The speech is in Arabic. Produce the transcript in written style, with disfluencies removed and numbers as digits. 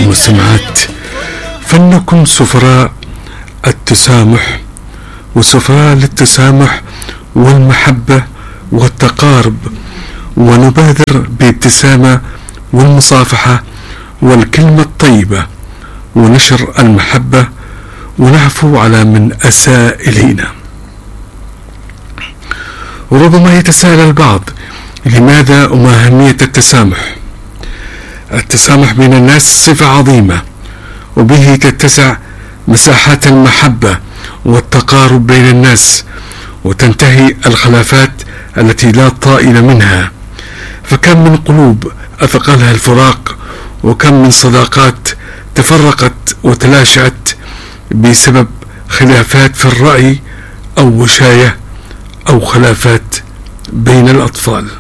المستمعات، فلنكن سفراء التسامح وسفراء للتسامح والمحبة والتقارب، ونبادر بابتسامة والمصافحة والكلمة الطيبة ونشر المحبة، ونعفو على من أساء إلينا. وربما يتساءل البعض: لماذا وما أهمية التسامح؟ التسامح بين الناس صفة عظيمة، وبه تتسع مساحات المحبة والتقارب بين الناس، وتنتهي الخلافات التي لا طائل منها. فكم من قلوب أثقلها الفراق، وكم من صداقات تفرقت وتلاشأت بسبب خلافات في الرأي أو وشاية أو خلافات بين الأطفال.